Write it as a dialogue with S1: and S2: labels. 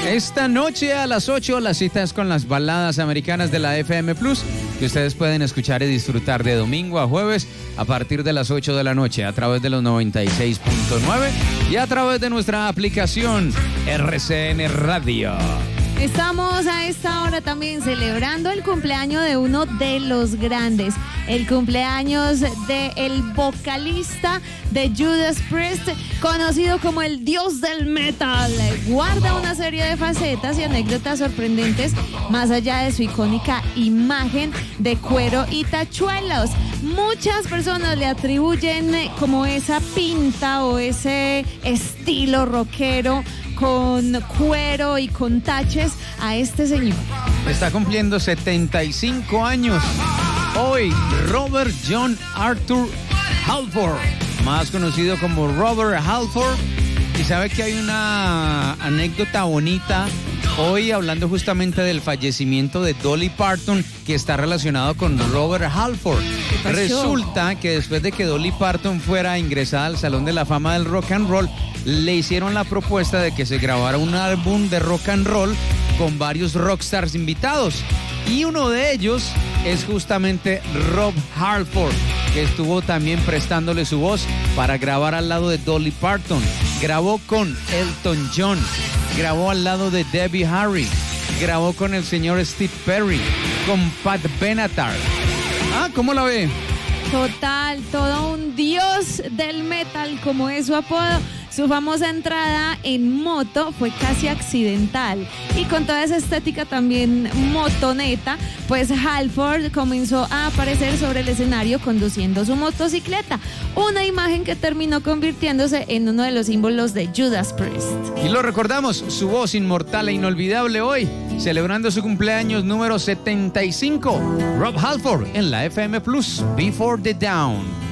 S1: Esta noche a las 8 la cita es con las baladas americanas de la FM Plus, que ustedes pueden escuchar y disfrutar de domingo a jueves a partir de las 8 de la noche a través de los 96.9 y a través de nuestra aplicación RCN Radio.
S2: Estamos a esta hora también celebrando el cumpleaños de uno de los grandes, el cumpleaños del vocalista de Judas Priest, conocido como el dios del metal. Guarda una serie de facetas y anécdotas sorprendentes más allá de su icónica imagen de cuero y tachuelos. Muchas personas le atribuyen como esa pinta o ese estilo rockero con cuero y con taches a este señor.
S1: Está cumpliendo 75 años. Hoy, Robert John Arthur Halford, más conocido como Robert Halford. Y sabe que hay una anécdota bonita hoy hablando justamente del fallecimiento de Dolly Parton, que está relacionado con Robert Halford. Resulta que después de que Dolly Parton fuera ingresada al Salón de la Fama del Rock and Roll, le hicieron la propuesta de que se grabara un álbum de rock and roll con varios rockstars invitados. Y uno de ellos es justamente Rob Halford, que estuvo también prestándole su voz para grabar al lado de Dolly Parton. Grabó con Elton John, grabó al lado de Debbie Harry, grabó con el señor Steve Perry, con Pat Benatar. ¿Cómo la ve?
S2: Total, todo un dios del metal, como es su apodo. Su famosa entrada en moto fue casi accidental y con toda esa estética también motoneta, pues Halford comenzó a aparecer sobre el escenario conduciendo su motocicleta, una imagen que terminó convirtiéndose en uno de los símbolos de Judas Priest.
S1: Y lo recordamos, su voz inmortal e inolvidable hoy, celebrando su cumpleaños número 75, Rob Halford en la FM Plus, Before the Dawn.